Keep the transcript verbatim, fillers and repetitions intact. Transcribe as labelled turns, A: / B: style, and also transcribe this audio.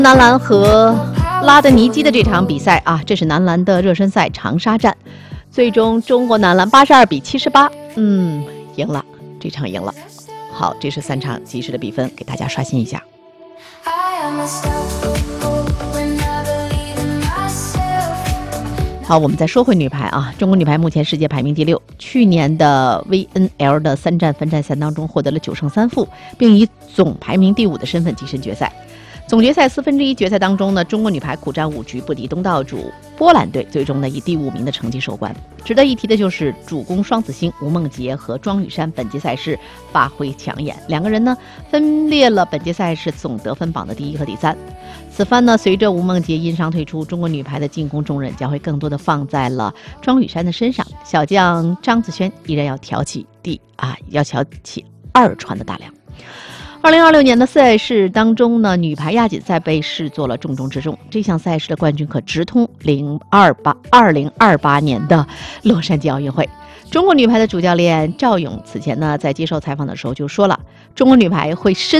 A: 男篮和拉德尼基的这场比赛啊，这是男篮的热身赛长沙站，最终中国男篮八十二比七十八，嗯，赢了，这场赢了。好，这是三场即时的比分，给大家刷新一下。好，我们再说回女排啊，中国女排目前世界排名第六，去年的 V N L 的三战分站赛当中获得了九胜三负，并以总排名第五的身份跻身决赛。总决赛四分之一决赛当中呢，中国女排苦战五局不敌东道主波兰队，最终呢以第五名的成绩收官。值得一提的就是主攻双子星吴梦洁和庄雨珊本届赛事发挥抢眼，两个人呢分列了本届赛事总得分榜的第一和第三。此番呢，随着吴梦洁因伤退出，中国女排的进攻重任将会更多的放在了庄雨珊的身上。小将张子萱依然要挑起第啊，要挑起二传的大梁。二零二六年的赛事当中呢，女排亚锦赛被视作了重中之重。这项赛事的冠军可直通零二八二零二八年的洛杉矶奥运会。中国女排的主教练赵勇此前呢在接受采访的时候就说了，中国女排会深